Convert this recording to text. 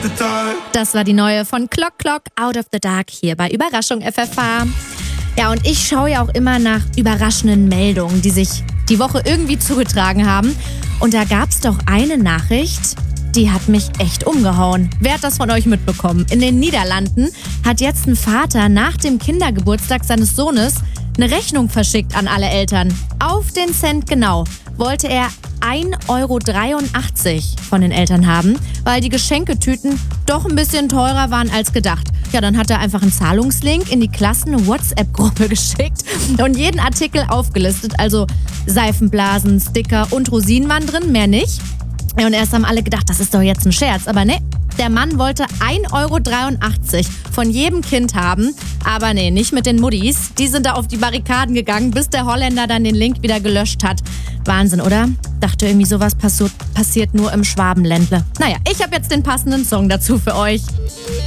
the dark. Das war die neue von Clock Clock, Out of the Dark, hier bei Überraschung FFH. Ja, und ich schaue ja auch immer nach überraschenden Meldungen, die sich die Woche irgendwie zugetragen haben. Und da gab es doch eine Nachricht, die hat mich echt umgehauen. Wer hat das von euch mitbekommen? In den Niederlanden hat jetzt ein Vater nach dem Kindergeburtstag seines Sohnes eine Rechnung verschickt an alle Eltern. Auf den Cent genau wollte er 1,83 € von den Eltern haben, weil die Geschenketüten doch ein bisschen teurer waren als gedacht. Ja, dann hat er einfach einen Zahlungslink in die Klassen-WhatsApp-Gruppe geschickt und jeden Artikel aufgelistet. Also Seifenblasen, Sticker und Rosinen waren drin, mehr nicht. Ja, und erst haben alle gedacht, das ist doch jetzt ein Scherz. Aber ne, der Mann wollte 1,83 € von jedem Kind haben. Aber nee, nicht mit den Muddis. Die sind da auf die Barrikaden gegangen, bis der Holländer dann den Link wieder gelöscht hat. Wahnsinn, oder? Dachte irgendwie, sowas passiert nur im Schwabenländle. Naja, ich habe jetzt den passenden Song dazu für euch.